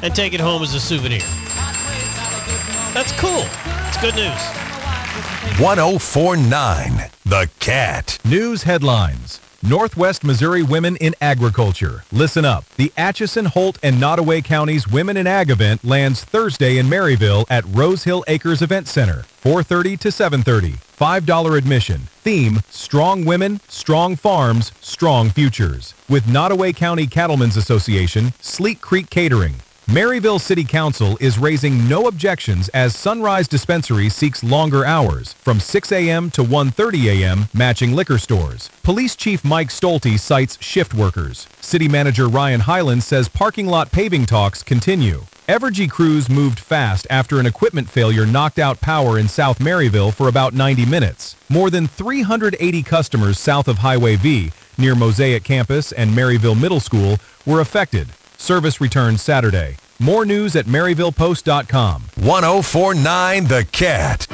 and take it home as a souvenir. That's cool. It's good news. 1049 The Cat. News headlines. Northwest Missouri Women in Agriculture. Listen up. The Atchison, Holt, and Nottoway Counties Women in Ag event lands Thursday in Maryville at Rose Hill Acres Event Center, 4:30 to 7:30. $5 admission. Theme, Strong Women, Strong Farms, Strong Futures. With Nottoway County Cattlemen's Association, Sleek Creek Catering. Maryville City Council is raising no objections as Sunrise Dispensary seeks longer hours, from 6 a.m. to 1:30 a.m., matching liquor stores. Police Chief Mike Stolte cites shift workers. City Manager Ryan Hyland says parking lot paving talks continue. Evergy crews moved fast after an equipment failure knocked out power in South Maryville for about 90 minutes. More than 380 customers south of Highway V, near Mosaic Campus and Maryville Middle School, were affected. Service returns Saturday. More news at MaryvillePost.com. 1049 The Cat.